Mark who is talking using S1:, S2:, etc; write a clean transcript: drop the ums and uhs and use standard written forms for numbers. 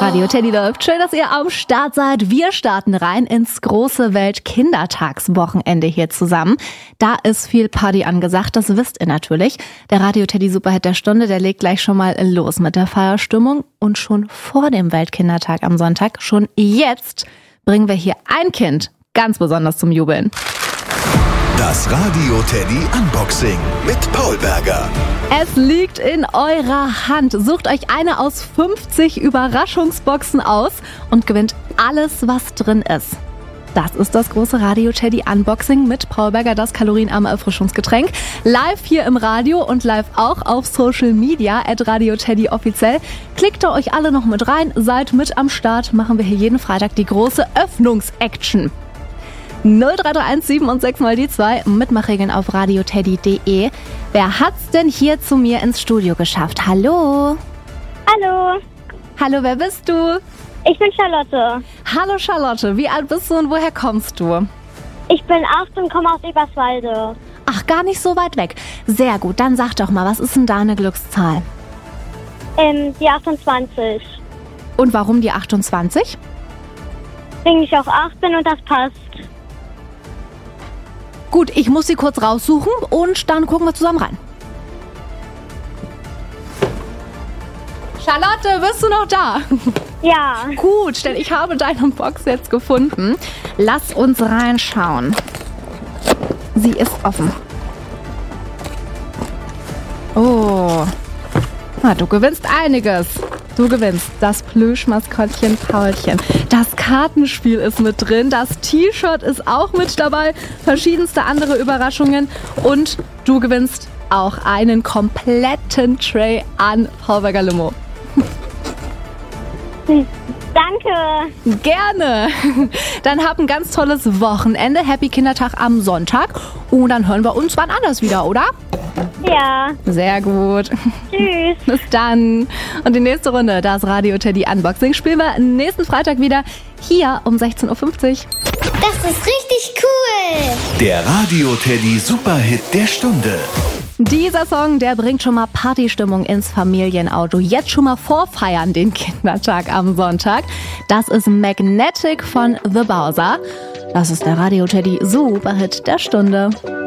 S1: Radio Teddy läuft. Schön, dass ihr am Start seid. Wir starten rein ins große Weltkindertagswochenende hier zusammen. Da ist viel Party angesagt, das wisst ihr natürlich. Der Radio Teddy Superhit der Stunde, der legt gleich schon mal los mit der Feierstimmung. Und schon vor dem Weltkindertag am Sonntag, schon jetzt, bringen wir hier ein Kind ganz besonders zum Jubeln.
S2: Das Radio Teddy Unboxing mit Paul Berger.
S1: Es liegt in eurer Hand. Sucht euch eine aus 50 Überraschungsboxen aus und gewinnt alles, was drin ist. Das ist das große Radio Teddy Unboxing mit Paul Berger, das kalorienarme Erfrischungsgetränk. Live hier im Radio und live auch auf Social Media @Radio Teddy offiziell. Klickt da euch alle noch mit rein, seid mit am Start. Machen wir hier jeden Freitag die große Öffnungsaction. 0331 7 und 6 mal die 2, Mitmachregeln auf radioteddy.de. Wer hat's denn hier zu mir ins Studio geschafft? Hallo?
S3: Hallo,
S1: Hallo, wer bist du?
S3: ich bin Charlotte.
S1: Hallo Charlotte, wie alt bist du und woher kommst du?
S3: Ich bin 8 und komme aus Eberswalde.
S1: Ach, gar nicht so weit weg. Sehr gut, dann sag doch mal, was ist denn deine Glückszahl?
S3: Die 28.
S1: Und warum die 28?
S3: Wegen ich auch 8 bin und das passt.
S1: Gut, ich muss sie kurz raussuchen und dann gucken wir zusammen rein. Charlotte, bist du noch da?
S3: Ja,
S1: Gut, denn ich habe deine Box jetzt gefunden. Lass uns reinschauen. Sie ist offen. Oh, du gewinnst einiges. Du gewinnst das Plüschmaskottchen Paulchen. Das Kartenspiel ist mit drin. Das T-Shirt ist auch mit dabei. Verschiedenste andere Überraschungen. Und du gewinnst auch einen kompletten Tray an Paul Berger Limo.
S3: danke.
S1: Gerne. Dann hab ein ganz tolles Wochenende. Happy Kindertag am Sonntag. Und dann hören wir uns wann anders wieder, oder?
S3: Ja,
S1: Sehr gut.
S3: tschüss.
S1: Bis dann. Und die nächste Runde, das Radio Teddy Unboxing, spielen wir nächsten Freitag wieder hier um 16.50 Uhr.
S4: Das ist richtig cool.
S2: Der Radio Teddy Superhit der Stunde.
S1: Dieser Song, der bringt schon mal Partystimmung ins Familienauto. Jetzt schon mal vorfeiern den Kindertag am Sonntag. Das ist Magnetic von The Bowser. Das ist der Radio Teddy Superhit der Stunde.